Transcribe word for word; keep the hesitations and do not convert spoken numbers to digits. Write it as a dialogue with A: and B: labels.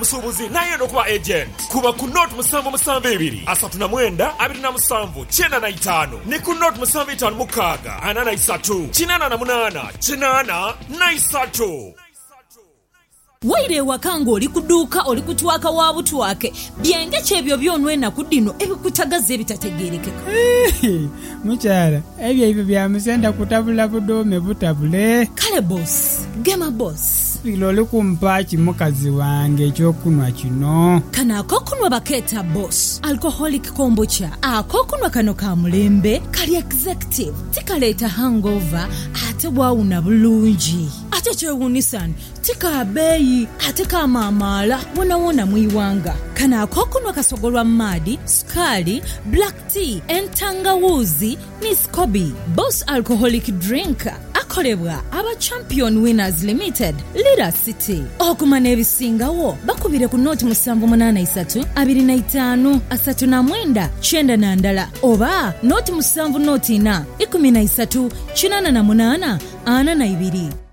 A: omusuubuzi n'ayenda okuba agent kuba ku note musanvu musanvu ebiri asatu na mwenda abiri na musanvu kyenda na itaano ne ku note musanvu itaano mukaaga ana na isatu kinaana na munaana kinaana na isatu.
B: Waire wakanga oli kuduuka oli kutwaka wa butwake byenge kyebyo byonwe na kudino ebikutagaze bitategerekeka.
C: Mukyala ebyo ebyo bya musenda kutabula budome butabule.
B: Kale boss gema boss
C: Lolo kumpachi mukazi wange ekyokunwa kino.
B: Kana akokunwa baketa boss alcoholic kombucha akokunwa kano ka mulembe kali executive tikaleta hangover ate bwawuna bulungi ate kyewunisan tika beyi ate kamamala wona wona muiwanga. Kana akokunwa kasogolwa madi skali black tea entangawuzi ni scoby boss alcoholic drink akolebwa aba champion winners limited Lira City. Okumana ebisingawo bakubire ku noti musanvu munana isatu abiri na itaano asatu na mwenda kyenda na ndala oba noti musanvu noti na ikumi na isatu kinana na munana ana na ibiri.